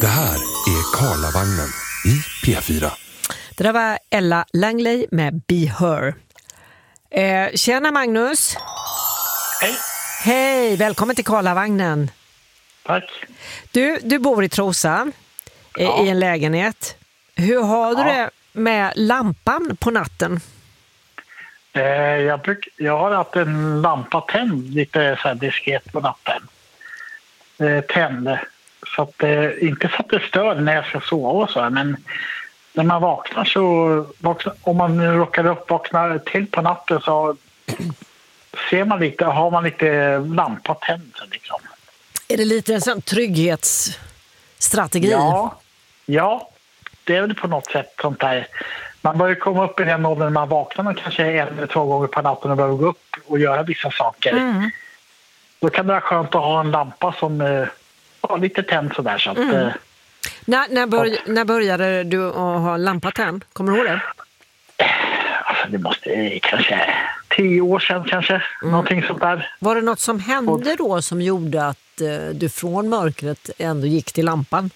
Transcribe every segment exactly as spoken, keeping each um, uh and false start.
Det här är Karlavagnen i P fyra. Det där var Ella Langley med Be Her. Eh, tjena Magnus. Hej. Hej, välkommen till Karlavagnen. Tack. Du, du bor i Trosa eh, Ja. i en lägenhet. Hur har du Ja. det med lampan på natten? Eh, jag, bruk, jag har haft en lampa tänd lite så här diskret på natten. Eh, tänd. Så att, eh, inte så att det stör när jag ska sova och så, men när man vaknar så... Vaknar, om man råkar upp vakna till på natten så ser man lite, har man lite lampa tänd. Liksom. Är det lite en sån trygghetsstrategi? Ja, ja, det är väl på något sätt sånt där. Man börjar komma upp i den åldern när man vaknar kanske en eller två gånger på natten och behöver gå upp och göra vissa saker. Mm. Då kan det vara skönt att ha en lampa som är ja, lite tänd sådär. Så att, Mm. eh, När, när, börj, när började du att ha lampa tänd? Kommer du ihåg det? alltså det måste eh, kanske tio år sedan kanske, Mm. någonting sånt där. Var det något som hände då som gjorde att eh, du från mörkret ändå gick till lampan?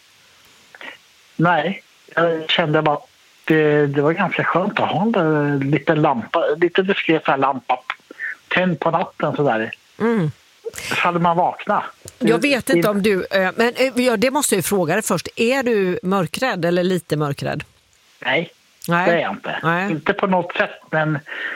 Nej, jag kände bara det, det var ganska skönt att ha en där lite lampa, lite diskret så här lampa tänd på natten sådär. Mm. Så hade man vaknat. Jag vet inte om du, eh, men eh, ja, det måste jag fråga dig först. Är du mörkrädd eller lite mörkrädd? Nej, Nej. det är jag inte. Nej. Inte på något sätt, men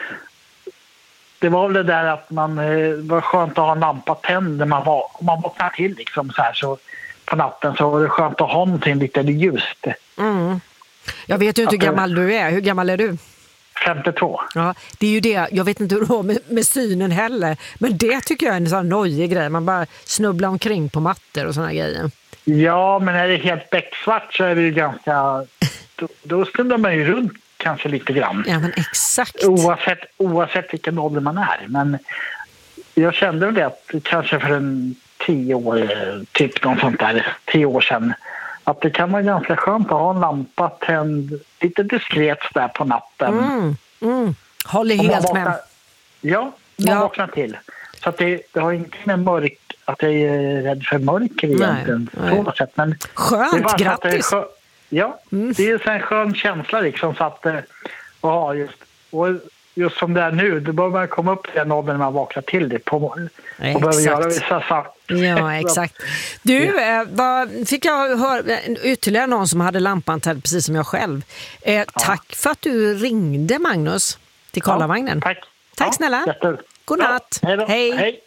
det var väl det där att man eh, var skönt att ha en lampa tänd när man, var, om man vaknar till liksom så här så på natten så var det skönt att ha någonting lite ljust. Mm. Jag vet ju inte hur gammal du är. Hur gammal är du? femtiotvå. Ja, det är ju det. Jag vet inte hur det var med, med synen heller. Men det tycker jag är en sån nojig grej. Man bara snubblar omkring på mattor och såna grejer. Ja, men är det helt becksvart så är det ju ganska... Då, då snubblar man ju runt kanske lite grann. Ja, men exakt. Oavsett, oavsett vilken ålder man är. Men jag kände väl det att kanske för en tio år, typ något sånt där, tio år sedan, att det kan vara ganska skönt att ha en lampa tänd lite diskret där på natten. Mm, mm. Håller Om man helt vaknar, med. Ja, man Ja. vaknar till. Så att det, det har inte med mörk, att jag är rädd för mörker egentligen. nej. På något sätt. Men det är Skönt, bara så att det är grattis. skö- ja, Mm. det är en skön känsla liksom. Så att, eh, ja, just, och just som det är nu, då bör man komma upp till den åldern när man vaknar till det på, och behöver Exakt. göra vissa saker. Ja, exakt. Du, eh, vad, fick jag höra ytterligare någon som hade lampan tänd precis som jag själv. Eh, tack för att du ringde, Magnus, till Karlavagnen. Tack. Tack Ja, snälla. jätte- God natt. Ja, hej då. Hej. Hej.